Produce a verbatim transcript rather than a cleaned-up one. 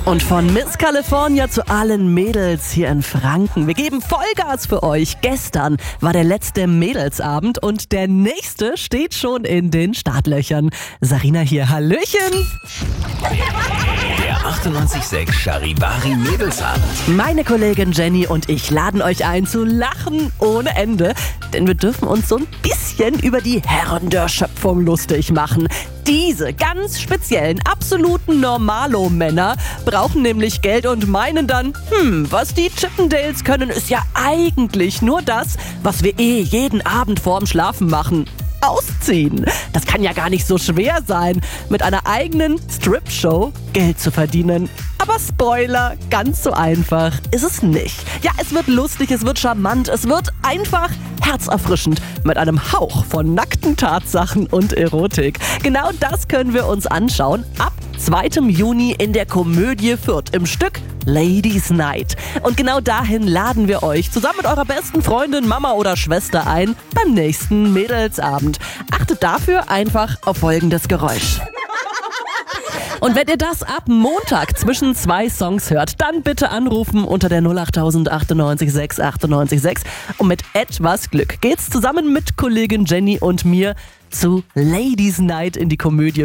Und von Miss California zu allen Mädels hier in Franken. Wir geben Vollgas für euch. Gestern war der letzte Mädelsabend und der nächste steht schon in den Startlöchern. Sarina hier, hallöchen! Der achtundneunzig Komma sechs Charivari Mädelsabend. Meine Kollegin Jenny und ich laden euch ein zu lachen ohne Ende, denn wir dürfen uns so ein bisschen über die Herren der Schöpfung lustig machen. Diese ganz speziellen, absoluten Normalo-Männer brauchen nämlich Geld und meinen dann, hm, was die Chippendales können, ist ja eigentlich nur das, was wir eh jeden Abend vorm Schlafen machen. Ausziehen. Das kann ja gar nicht so schwer sein, mit einer eigenen Strip-Show Geld zu verdienen. Aber Spoiler, ganz so einfach ist es nicht. Ja, es wird lustig, es wird charmant, es wird einfach herzerfrischend mit einem Hauch von nackten Tatsachen und Erotik. Genau das können wir uns anschauen ab zweiten Juni in der Komödie Fürth im Stück Ladies Night. Und genau dahin laden wir euch zusammen mit eurer besten Freundin, Mama oder Schwester ein beim nächsten Mädelsabend. Achtet dafür einfach auf folgendes Geräusch. Und wenn ihr das ab Montag zwischen zwei Songs hört, dann bitte anrufen unter der null acht null null achtundneunzig sechs achtundneunzig sechs. Und mit etwas Glück geht's zusammen mit Kollegin Jenny und mir zu Ladies Night in die Komödie